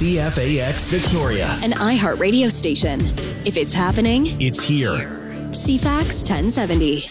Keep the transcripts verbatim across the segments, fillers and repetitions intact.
C F A X Victoria, an iHeart radio station. If it's happening, it's here. C FAX ten seventy.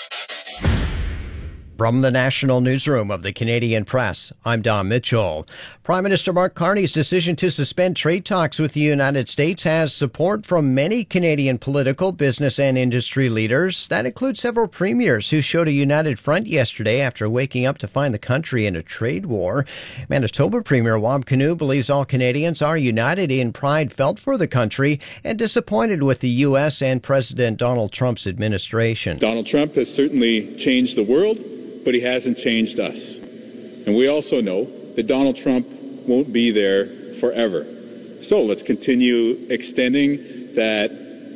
From the National Newsroom of the Canadian Press, I'm Don Mitchell. Prime Minister Mark Carney's decision to suspend trade talks with the United States has support from many Canadian political, business, and industry leaders. That includes several premiers who showed a united front yesterday after waking up to find the country in a trade war. Manitoba Premier Wab Kinew believes all Canadians are united in pride felt for the country and disappointed with the U S and President Donald Trump's administration. Donald Trump has certainly changed the world, but he hasn't changed us. And we also know that Donald Trump won't be there forever. So let's continue extending that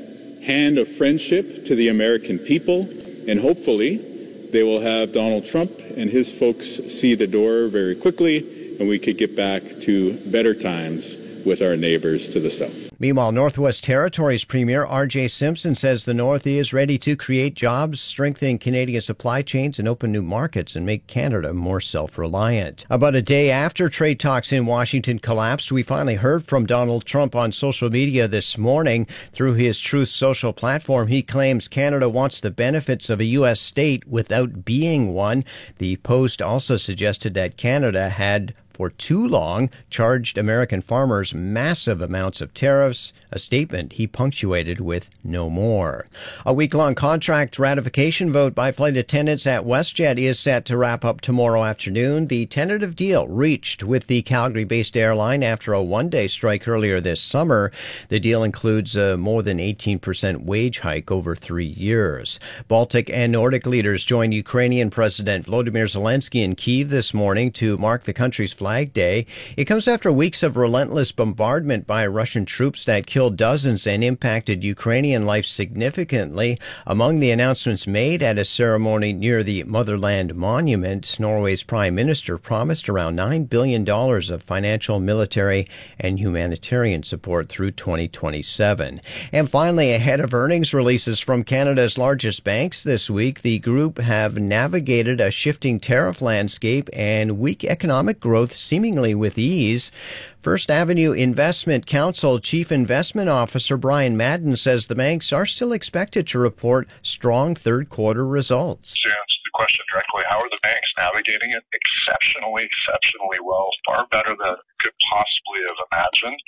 hand of friendship to the American people, and hopefully they will have Donald Trump and his folks see the door very quickly, and we could get back to better times with our neighbors to the south. Meanwhile, Northwest Territories Premier R J Simpson says the North is ready to create jobs, strengthen Canadian supply chains, and open new markets and make Canada more self-reliant. About a day after trade talks in Washington collapsed, we finally heard from Donald Trump on social media this morning. Through his Truth Social platform, he claims Canada wants the benefits of a U S state without being one. The Post also suggested that Canada had for too long charged American farmers massive amounts of tariffs, a statement he punctuated with no more. A week-long contract ratification vote by flight attendants at WestJet is set to wrap up tomorrow afternoon. The tentative deal reached with the Calgary-based airline after a one-day strike earlier this summer. The deal includes a more than eighteen percent wage hike over three years. Baltic and Nordic leaders joined Ukrainian President Volodymyr Zelensky in Kyiv this morning to mark the country's Flag Day. It comes after weeks of relentless bombardment by Russian troops that killed dozens and impacted Ukrainian life significantly. Among the announcements made at a ceremony near the Motherland Monument, Norway's Prime Minister promised around nine billion dollars of financial, military, and humanitarian support through twenty twenty-seven. And finally, ahead of earnings releases from Canada's largest banks this week, the group have navigated a shifting tariff landscape and weak economic growth seemingly with ease. First Avenue Investment Council Chief Investment Officer Brian Madden says the banks are still expected to report strong third quarter results. To answer the question directly, how are the banks navigating it? Exceptionally, exceptionally well, far better than could possibly have imagined.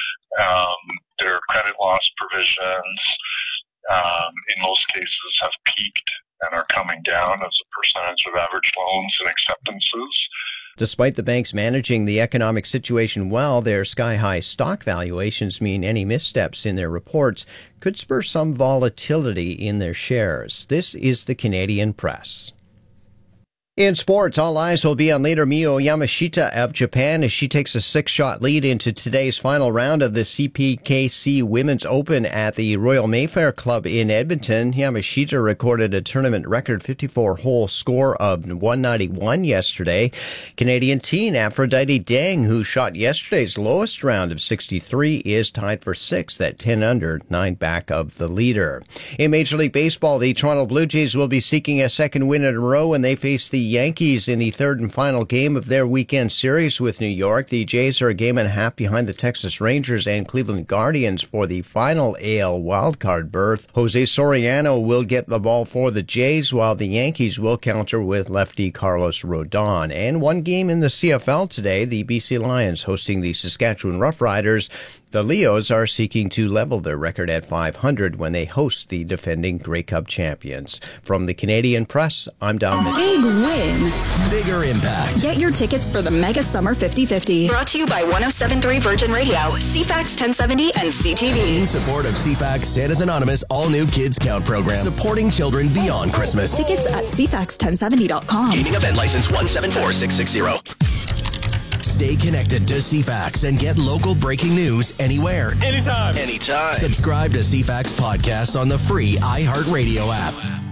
Um, their credit loss provisions, um, in most cases, have peaked and are coming down as a percentage of average loans and acceptances. Despite the banks managing the economic situation well, their sky-high stock valuations mean any missteps in their reports could spur some volatility in their shares. This is the Canadian Press. In sports, all eyes will be on leader Miyu Yamashita of Japan as she takes a six-shot lead into today's final round of the C P K C Women's Open at the Royal Mayfair Club in Edmonton. Yamashita recorded a tournament record fifty-four hole score of one ninety-one yesterday. Canadian teen Aphrodite Deng, who shot yesterday's lowest round of sixty-three, is tied for sixth at ten under, nine back of the leader. In Major League Baseball, the Toronto Blue Jays will be seeking a second win in a row when they face the Yankees in the third and final game of their weekend series with New York. The Jays are a game and a half behind the Texas Rangers and Cleveland Guardians for the final A L wildcard berth. Jose Soriano will get the ball for the Jays, while the Yankees will counter with lefty Carlos Rodon. And one game in the C F L today, the B C Lions hosting the Saskatchewan Roughriders. The Leos are seeking to level their record at five hundred when they host the defending Grey Cup champions. From the Canadian Press, I'm Don Mitchell. Big win. Bigger impact. Get your tickets for the Mega Summer fifty fifty. Brought to you by one oh seven point three Virgin Radio, C FAX ten seventy, and C T V. In support of C FAX Santa's Anonymous all-new Kids Count program, supporting children beyond Christmas. Tickets at C FAX ten seventy dot com. Gaming event license one seven four six six zero. Stay connected to C FAX and get local breaking news anywhere. Anytime. Anytime. Subscribe to C FAX Podcasts on the free iHeartRadio app.